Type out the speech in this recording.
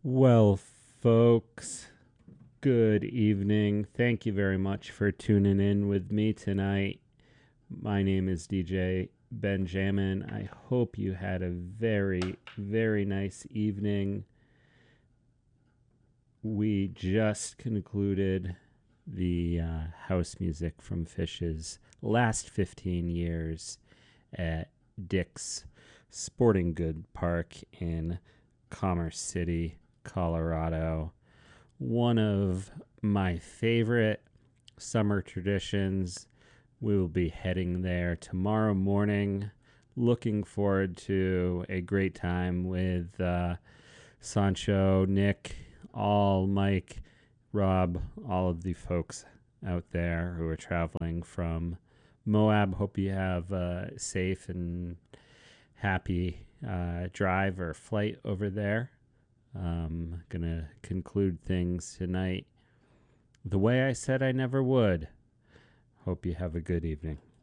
Well, folks, good evening. Thank you very much for tuning in with me tonight. My name is DJ Benjamin. I hope you had a very, very nice evening. We just concluded the house music from Fish's last 15 years at Dick's Sporting Good Park in Commerce City, Colorado. One of my favorite summer traditions. We will be heading there tomorrow morning. Looking forward to a great time with Sancho, Nick, Mike, Rob, all of the folks out there who are traveling from Moab. Hope you have a safe and happy drive or flight over there. Gonna conclude things tonight the way I said I never would. Hope you have a good evening.